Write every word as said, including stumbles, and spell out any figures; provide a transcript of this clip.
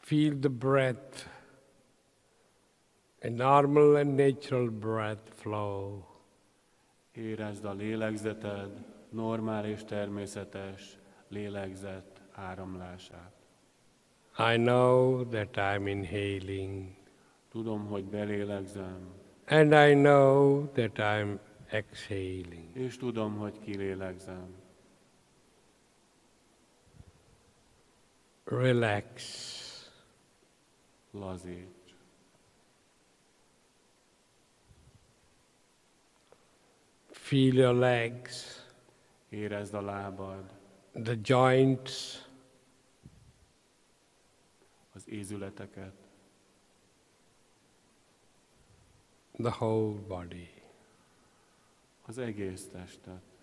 Feel the breath, a normal and natural breath flow. Érezd a lélegzeted normál és természetes lélegzet áramlását. I know that I'm inhaling. Tudom, hogy belélegzem. And I know that I'm exhaling. És tudom, hogy kilélegzem. Relax. Lazíts. Feel your legs, Érezd a lábad, the joints, az ízületeket, the whole body. az egész testet.